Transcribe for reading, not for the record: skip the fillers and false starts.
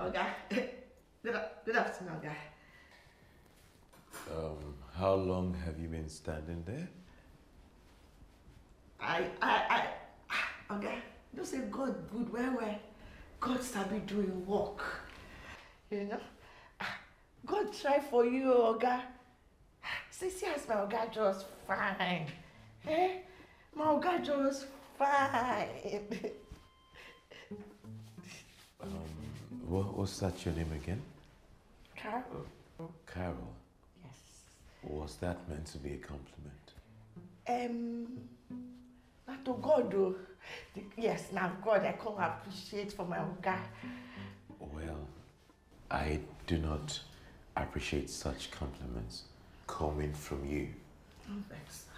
Oga. Good afternoon, Oga. How long have you been standing there? Oga, you say God good, where God sabi doing work. You know? God try for you, Oga. See as my Oga just fine. Eh? My Oga just fine. What's that your name again? Carol. Carol. Yes. Was that meant to be a compliment? Not to God though. Yes, now God, I come appreciate for my Oga. Well, I do not appreciate such compliments coming from you. No vex.